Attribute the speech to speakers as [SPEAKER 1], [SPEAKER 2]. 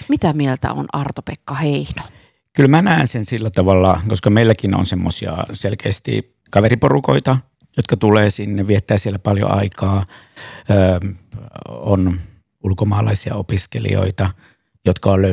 [SPEAKER 1] Mitä mieltä on Arto-Pekka Heino?
[SPEAKER 2] Kyllä mä näen sen sillä tavalla, koska meilläkin on semmoisia selkeästi kaveriporukoita, jotka tulee sinne, viettää siellä paljon aikaa. On ulkomaalaisia opiskelijoita, jotka on